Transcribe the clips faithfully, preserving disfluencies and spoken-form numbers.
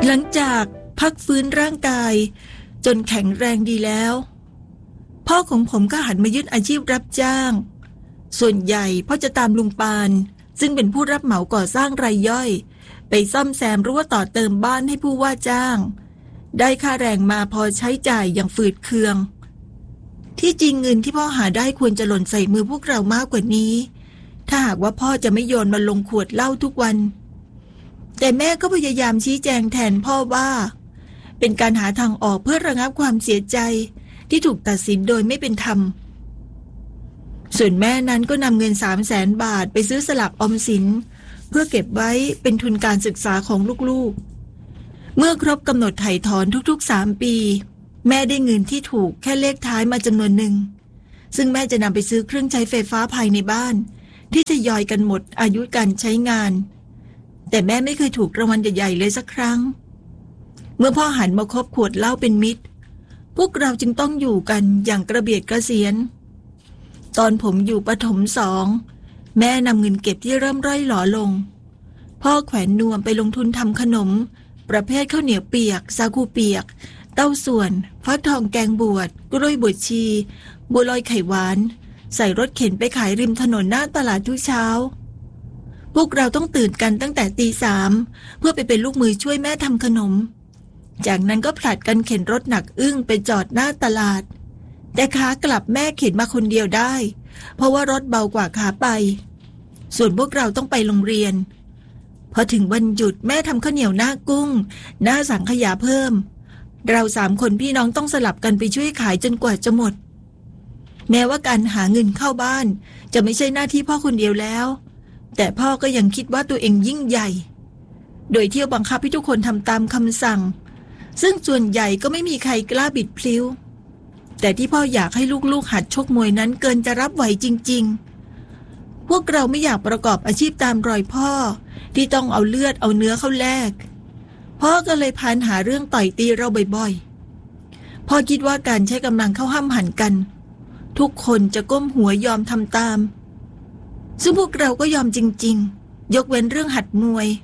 หลังจากพักฟื้นร่างกายจนแข็งแรงดีแล้วพ่อของผมก็หันมายึดอาชีพรับจ้างส่วนใหญ่พ่อจะตามลุงปานซึ่งเป็นผู้รับเหมาก่อสร้างรายย่อยไปซ่อมแซมหรือว่าต่อเติมบ้านให้ผู้ว่าจ้างได้ค่าแรงมาพอใช้จ่ายอย่างฝืดเคืองที่จริงเงินที่พ่อหาได้ควรจะหล่นใส่มือพวกเรามากกว่านี้ถ้าหากว่าพ่อจะไม่โยนมันลงขวดเหล้าทุกวันแต่แม่ก็พยายามชี้แจงแทนพ่อว่าเป็นการหาทางออกเพื่อระงับความเสียใจที่ถูกตัดสินโดยไม่เป็นธรรมส่วนแม่นั้นก็นำเงินสามแสนบาทไปซื้อสลากออมสินเพื่อเก็บไว้เป็นทุนการศึกษาของลูกๆเมื่อครบกำหนดไถ่ถอนทุกๆสามปีแม่ได้เงินที่ถูกแค่เลขท้ายมาจำนวนหนึ่งซึ่งแม่จะนำไปซื้อเครื่องใช้ไฟฟ้าภายในบ้านที่จะย่อยกันหมดอายุการใช้งานแต่แม่ไม่เคยถูกรางวัลใหญ่ๆเลยสักครั้งเมื่อพ่อหันมาคบขวดเหล้าเป็นมิตรพวกเราจึงต้องอยู่กันอย่างกระเบียดกระเสียนตอนผมอยู่ประถมสองแม่นำเงินเก็บที่เริ่มร่อยหลอลงพ่อแขวนนวมไปลงทุนทำขนมประเภทข้าวเหนียวเปียกสาคูเปียกเต้าส่วนฟักทองแกงบวชกล้วยบวชชีบัวลอยไข่หวานใส่รถเข็นไปขายริมถนนหน้าตลาดทุกเช้าพวกเราต้องตื่นกันตั้งแต่ตีสามเพื่อไปเป็นลูกมือช่วยแม่ทำขนมจากนั้นก็ผลัดกันเข็นรถหนักอึ้งไปจอดหน้าตลาดแต่ขากลับแม่เข็นมาคนเดียวได้เพราะว่ารถเบากว่าขาไปส่วนพวกเราต้องไปโรงเรียนพอถึงวันหยุดแม่ทำข้าวเหนียวหน้ากุ้งหน้าสังขยาเพิ่มเราสามคนพี่น้องต้องสลับกันไปช่วยขายจนกว่าจะหมดแม้ว่าการหาเงินเข้าบ้านจะไม่ใช่หน้าที่พ่อคนเดียวแล้วแต่พ่อก็ยังคิดว่าตัวเองยิ่งใหญ่โดยเที่ยวบังคับให้ทุกคนทำตามคำสั่งซึ่งส่วนใหญ่ก็ไม่มีใครกล้าบิดพลิ้วแต่ที่พ่ออยากให้ลูกๆหัดชกมวยนั้นเกินจะรับไหวจริงๆพวกเราไม่อยากประกอบอาชีพตามรอยพ่อที่ต้องเอาเลือดเอาเนื้อเข้าแลกพ่อก็เลยพานหาเรื่องต่อยตีเราบ่อยๆพ่อคิดว่าการใช้กำลังเข้าห้ามหันกันทุกคนจะก้มหัวยอมทำตามซึ่งพวกเราก็ยอมจริงๆยกเว้นเรื่องหัดมวย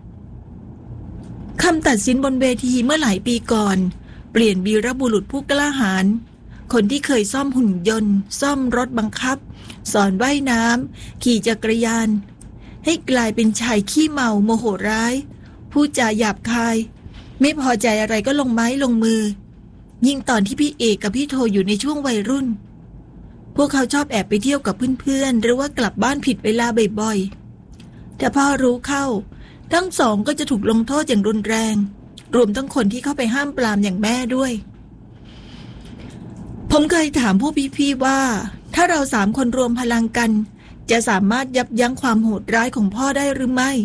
คำตัดสินบนเวทีเมื่อหลายปีก่อนเปลี่ยนวีรบุรุษผู้กล้าหาญคนที่เคยซ่อมหุ่นยนต์ซ่อมรถบังคับสอนว่ายน้ำขี่จักรยานให้กลายเป็นชายขี้เมาโมโหร้ายพูดจาหยาบคายไม่พอใจอะไรก็ลงไม้ลงมือยิ่งตอนที่พี่เอกกับพี่โทอยู่ในช่วงวัยรุ่นพวกเขาชอบแอบไปเที่ยวกับเพื่อนๆหรือว่ากลับบ้านผิดเวลาบ่อยๆแต่พ่อรู้เข้าทั้งสองก็จะถูกลงโทษอย่างรุนแรงรวมทั้งคนที่เข้าไปห้ามปรามอย่างแม่ด้วยผมเคยถามพวกพี่ๆว่าถ้าเราสามคนรวมพลังกันจะสามารถยับยั้งความโหดร้ายของพ่อได้หรือไม่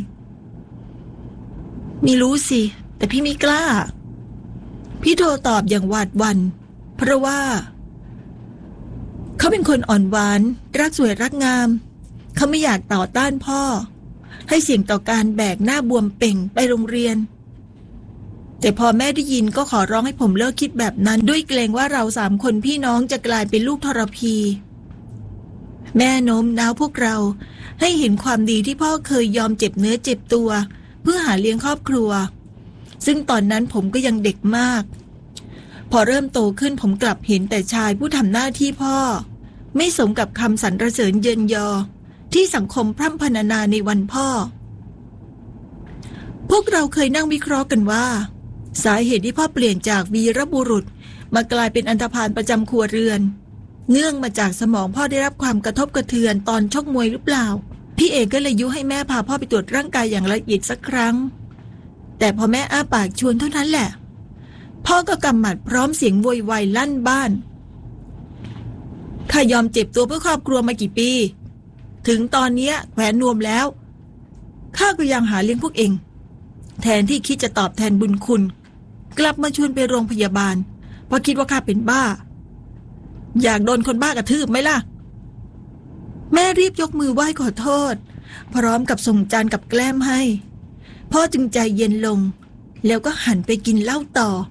ไม่รู้สิแต่พี่ไม่กล้าพี่โทตอบอย่างหวาดหวั่นเพราะว่าเขาเป็นคนอ่อนหวานรักสวยรักงามเขาไม่อยากต่อต้านพ่อให้เสี่ยงต่อการแบกหน้าบวมเป่งไปโรงเรียนแต่พอแม่ได้ยินก็ขอร้องให้ผมเลิกคิดแบบนั้นด้วยเกรงว่าเราสามคนพี่น้องจะกลายเป็นลูกทรพีแม่โน้มน้าวพวกเราให้เห็นความดีที่พ่อเคยยอมเจ็บเนื้อเจ็บตัวเพื่อหาเลี้ยงครอบครัวซึ่งตอนนั้นผมก็ยังเด็กมากพอเริ่มโตขึ้นผมกลับเห็นแต่ชายผู้ทำหน้าที่พ่อไม่สมกับคำสรรเสริญเยินยอที่สังคมพร่ำพรรณนาในวันพ่อพวกเราเคยนั่งวิเคราะห์กันว่าสาเหตุที่พ่อเปลี่ยนจากวีรบุรุษมากลายเป็นอันธพาลประจำครัวเรือนเนื่องมาจากสมองพ่อได้รับความกระทบกระเทือนตอนชกมวยหรือเปล่าพี่เอกก็เลยยุให้แม่พาพ่อไปตรวจร่างกายอย่างละเอียดสักครั้งแต่พอแม่อ้าปากชวนเท่านั้นแหละพ่อก็กำหมัดพร้อมเสียงโวยวายลั่นบ้านข้ายอมเจ็บตัวเพื่อครอบครัวมากี่ปีถึงตอนนี้แขวนนวมแล้วข้าก็ยังหาเลี้ยงพวกเองแทนที่คิดจะตอบแทนบุญคุณกลับมาชวนไปโรงพยาบาลเพราะคิดว่าข้าเป็นบ้าอยากโดนคนบ้ากระทืบไหมล่ะแม่รีบยกมือไหว้ขอโทษพร้อมกับส่งจานกับแกล้มให้พ่อจึงใจเย็นลงแล้วก็หันไปกินเหล้าต่อ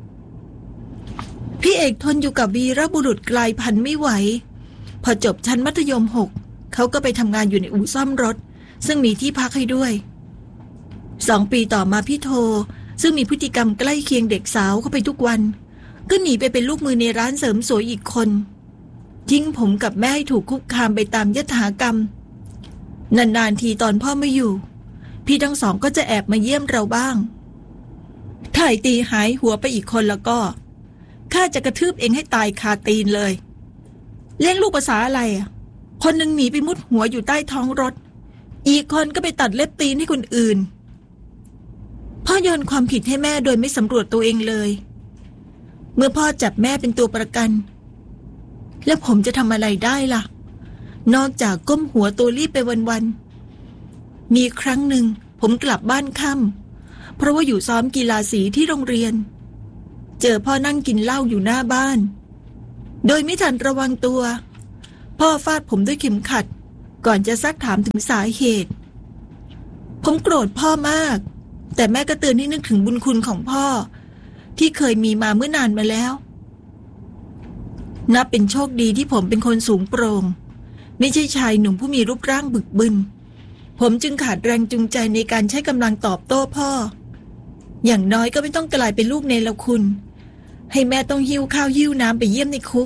พี่เอกทนอยู่กับวีรบุรุษกลายพันธุ์ไม่ไหวพอจบชั้นมัธยมหกเขาก็ไปทำงานอยู่ในอู่ซ่อมรถซึ่งมีที่พักให้ด้วยสองปีต่อมาพี่โทซึ่งมีพฤติกรรมใกล้เคียงเด็กสาวเข้าไปทุกวันก็หนีไปเป็นลูกมือในร้านเสริมสวยอีกคนทิ้งผมกับแม่ให้ถูกคุกคามไปตามยถากรรมนานๆทีตอนพ่อไม่อยู่พี่ทั้งสองก็จะแอบมาเยี่ยมเราบ้างถ้าไอ้ตีหายหัวไปอีกคนแล้วก็ข้าจะกระทืบเองให้ตายคาตีนเลยเลี้ยงลูกภาษาอะไรอ่ะคนหนึ่งหนีไปมุดหัวอยู่ใต้ท้องรถอีกคนก็ไปตัดเล็บตีนให้คนอื่นพ่อโยนความผิดให้แม่โดยไม่สำรวจตัวเองเลยเมื่อพ่อจับแม่เป็นตัวประกันแล้วผมจะทำอะไรได้ล่ะนอกจากก้มหัวตัวรีบไปวันๆมีครั้งหนึ่งผมกลับบ้านค่ำเพราะว่าอยู่ซ้อมกีฬาสีที่โรงเรียนเจอพ่อนั่งกินเหล้าอยู่หน้าบ้านโดยไม่ทันระวังตัวพ่อฟาดผมด้วยเข็มขัดก่อนจะซักถามถึงสาเหตุผมโกรธพ่อมากแต่แม่ก็เตือนให้นึกถึงบุญคุณของพ่อที่เคยมีมาเมื่อนานมาแล้วนับเป็นโชคดีที่ผมเป็นคนสูงโปร่งไม่ใช่ชายหนุ่มผู้มีรูปร่างบึกบึนผมจึงขาดแรงจูงใจในการใช้กำลังตอบโต้พ่ออย่างน้อยก็ไม่ต้องกลายเป็นลูกเนรคุณให้แม่ต้องหิ้วข้าวหิ้วน้ำไปเยี่ยมในคุก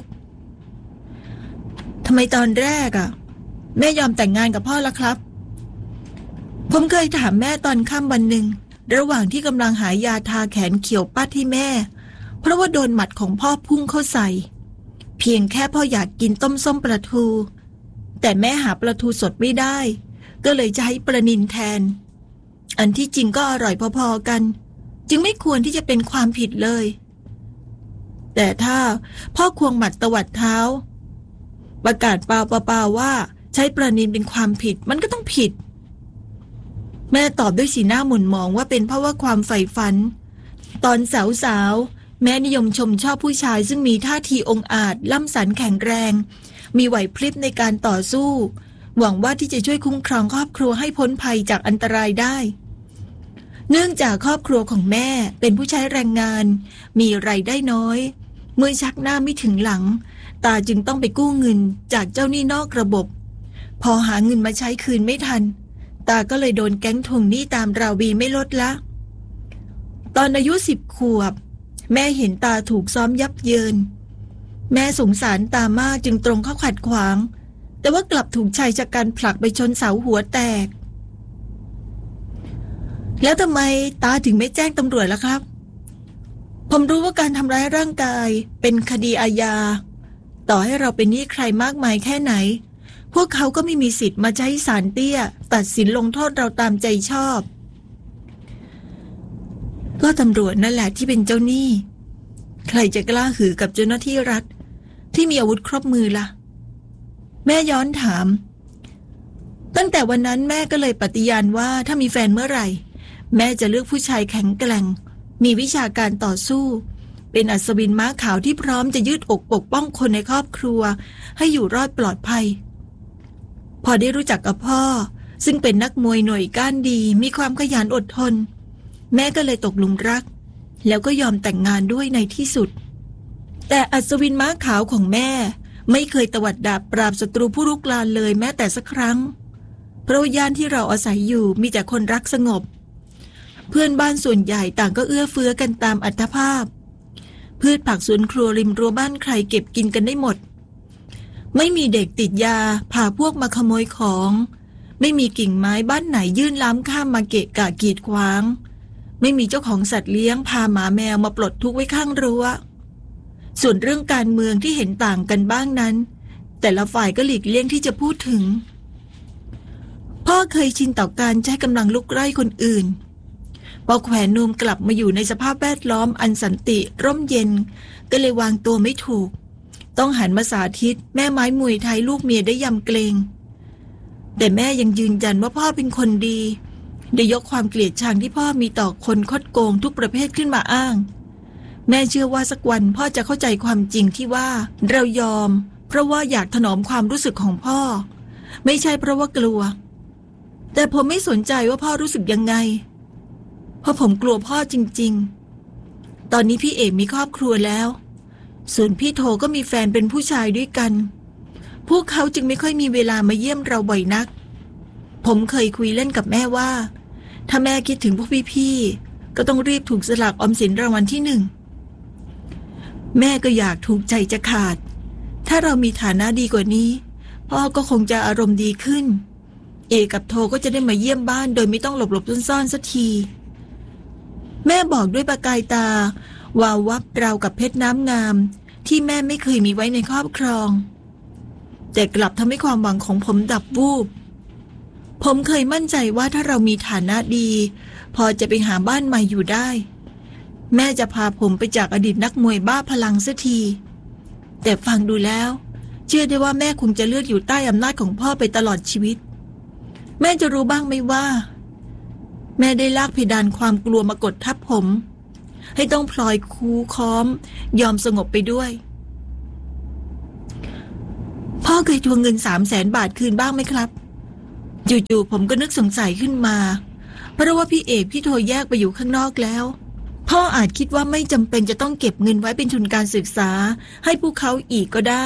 ทำไมตอนแรกอ่ะแม่ยอมแต่งงานกับพ่อละครับผมเคยถามแม่ตอนค่ำวันหนึ่งระหว่างที่กำลังหายาทาแขนเขียวปัดให้แม่เพราะว่าโดนหมัดของพ่อพุ่งเข้าใส่เพียงแค่พ่ออยากกินต้มส้มปลาทูแต่แม่หาปลาทูสดไม่ได้ก็เลยจะให้ปลานิลแทนอันที่จริงก็อร่อยพอๆกันจึงไม่ควรที่จะเป็นความผิดเลยแต่ถ้าพ่อควงหมัดตวัดเท้าประกาศเปล่าๆว่าใช้ปลานิลเป็นความผิดมันก็ต้องผิดแม่ตอบด้วยสีหน้าหม่นหมองว่าเป็นเพราะว่าความใฝ่ฝันตอนสาวๆแม่นิยมชมชอบผู้ชายซึ่งมีท่าทีองอาจล่ำสันแข็งแรงมีไหวพริบในการต่อสู้หวังว่าที่จะช่วยคุ้มครองครอบครัวให้พ้นภัยจากอันตรายได้เนื่องจากครอบครัวของแม่เป็นผู้ใช้แรงงานมีรายได้น้อยเมื่อชักหน้าไม่ถึงหลังตาจึงต้องไปกู้เงินจากเจ้าหนี้นอกระบบพอหาเงินมาใช้คืนไม่ทันตาก็เลยโดนแก๊งทวงหนี้ตามราวีไม่ลดละตอนอายุสิบขวบแม่เห็นตาถูกซ้อมยับเยินแม่สงสารตามากจึงตรงเข้าขัดขวางแต่ว่ากลับถูกชายชะกันผลักไปชนเสาหัวแตกแล้วทำไมตาถึงไม่แจ้งตำรวจล่ะครับผมรู้ว่าการทำร้ายร่างกายเป็นคดีอาญาต่อให้เราเป็นหนี้ใครมากมายแค่ไหนพวกเขาก็ไม่มีสิทธิ์มาใช้ศาลเตี้ยตัดสินลงโทษเราตามใจชอบก็ตำรวจนั่นแหละที่เป็นเจ้าหนี้ใครจะกล้าหือกับเจ้าหน้าที่รัฐที่มีอาวุธครบมือล่ะแม่ย้อนถามตั้งแต่วันนั้นแม่ก็เลยปฏิญาณว่าถ้ามีแฟนเมื่อไหร่แม่จะเลือกผู้ชายแข็งแกร่งมีวิชาการต่อสู้เป็นอัศวินม้าขาวที่พร้อมจะยืดอกปกป้องคนในครอบครัวให้อยู่รอดปลอดภัยพอได้รู้จักกับพ่อซึ่งเป็นนักมวยหน่วยก้านดีมีความขยันอดทนแม่ก็เลยตกหลุมรักแล้วก็ยอมแต่งงานด้วยในที่สุดแต่อัศวินม้าขาวของแม่ไม่เคยตวัดดาบปราบศัตรูผู้รุกรานเลยแม้แต่สักครั้งเพราะย่านที่เราอาศัยอยู่มีแต่คนรักสงบเพื่อนบ้านส่วนใหญ่ต่างก็เอื้อเฟื้อกันตามอัตภาพพืชผักสวนครัวริมรั้วบ้านใครเก็บกินกันได้หมดไม่มีเด็กติดยาพาพวกมาขโมยของไม่มีกิ่งไม้บ้านไหนยื่นล้ำข้ามมาเกะกะกีดขวางไม่มีเจ้าของสัตว์เลี้ยงพาหมาแมวมาปลดทุกข์ไว้ข้างรั้วส่วนเรื่องการเมืองที่เห็นต่างกันบ้างนั้นแต่ละฝ่ายก็หลีกเลี่ยงที่จะพูดถึงพ่อเคยชินต่อการใช้กำลังลุกไล่คนอื่นพอแขวนนวมกลับมาอยู่ในสภาพแวดล้อมอันสันติร่มเย็นก็เลยวางตัวไม่ถูกต้องหันมาสาธิตแม่ไม้มวยไทยลูกเมียได้ยำเกรงแต่แม่ยังยืนยันว่าพ่อเป็นคนดีได้ยกความเกลียดชังที่พ่อมีต่อคนคดโกงทุกประเภทขึ้นมาอ้างแม่เชื่อว่าสักวันพ่อจะเข้าใจความจริงที่ว่าเรายอมเพราะว่าอยากถนอมความรู้สึกของพ่อไม่ใช่เพราะว่ากลัวแต่ผมไม่สนใจว่าพ่อรู้สึกยังไงเพราะผมกลัวพ่อจริงๆตอนนี้พี่เอกมีครอบครัวแล้วส่วนพี่โทก็มีแฟนเป็นผู้ชายด้วยกันพวกเขาจึงไม่ค่อยมีเวลามาเยี่ยมเราบ่อยนักผมเคยคุยเล่นกับแม่ว่าถ้าแม่คิดถึงพวกพี่ๆก็ต้องรีบถูกสลากออมสินรางวัลที่หนึ่งแม่ก็อยากถูกใจจะขาดถ้าเรามีฐานะดีกว่านี้พ่อก็คงจะอารมณ์ดีขึ้นเอกับโทก็จะได้มาเยี่ยมบ้านโดยไม่ต้องหลบหลบซ่อนๆสักทีแม่บอกด้วยประกายตาวาววับราวกับเพชรน้ำงามที่แม่ไม่เคยมีไว้ในครอบครองแต่กลับทำให้ความหวังของผมดับวูบผมเคยมั่นใจว่าถ้าเรามีฐานะดีพอจะไปหาบ้านใหม่อยู่ได้แม่จะพาผมไปจากอดีตนักมวยบ้าพลังเสียทีแต่ฟังดูแล้วเชื่อได้ว่าแม่คงจะเลือกอยู่ใต้อำนาจของพ่อไปตลอดชีวิตแม่จะรู้บ้างไหมว่าแม่ได้ลากเพดานความกลัวมากดทับผมให้ต้องพลอยคูค้อมยอมสงบไปด้วยพ่อเคยทวงเงินสามแสนบาทคืนบ้างไหมครับจู่ๆผมก็นึกสงสัยขึ้นมาเพราะว่าพี่เอกพี่โทแยกไปอยู่ข้างนอกแล้วพ่ออาจคิดว่าไม่จำเป็นจะต้องเก็บเงินไว้เป็นทุนการศึกษาให้พวกเขาอีกก็ได้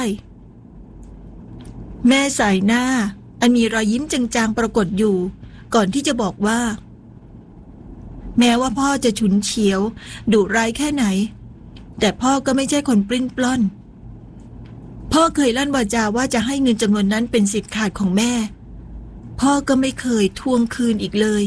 แม่สายหน้าอันมีรอยยิ้มจางๆปรากฏอยู่ก่อนที่จะบอกว่าแม้ว่าพ่อจะฉุนเฉียวดุร้ายแค่ไหนแต่พ่อก็ไม่ใช่คนปลิ้นปล้อนพ่อเคยลั่นวาจาว่าจะให้เงินจำนวนนั้นเป็นสิทธิ์ขาดของแม่พ่อก็ไม่เคยทวงคืนอีกเลย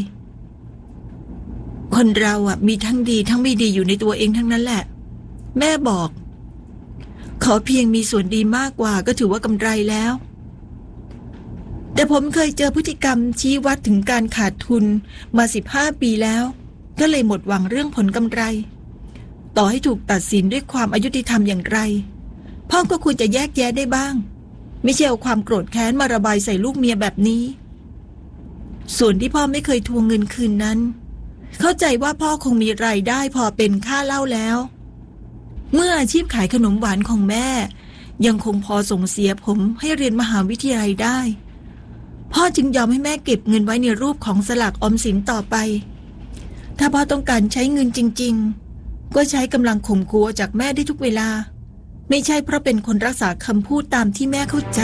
คนเราอ่ะมีทั้งดีทั้งไม่ดีอยู่ในตัวเองทั้งนั้นแหละแม่บอกขอเพียงมีส่วนดีมากกว่าก็ถือว่ากำไรแล้วแต่ผมเคยเจอพฤติกรรมชี้วัดถึงการขาดทุนมาสิบห้าปีแล้วก็เลยหมดหวังเรื่องผลกำไรต่อให้ถูกตัดสินด้วยความอายุติธรรมอย่างไรพ่อก็ควรจะแยกแยะได้บ้างไม่ใช่เอาความโกรธแค้นมาระบายใส่ลูกเมียแบบนี้ส่วนที่พ่อไม่เคยทวงเงินคืนนั้นเข้าใจว่าพ่อคงมีรายได้พอเป็นค่าเหล้าแล้วเมื่ออาชีพขายขนมหวานของแม่ยังคงพอส่งเสียผมให้เรียนมหาวิทยาลัยได้พ่อจึงยอมให้แม่เก็บเงินไว้ในรูปของสลากออมสินต่อไปถ้าพ่อต้องการใช้เงินจริงๆก็ใช้กำลังข่มขู่จากแม่ได้ทุกเวลาไม่ใช่เพราะเป็นคนรักษาคำพูดตามที่แม่เข้าใจ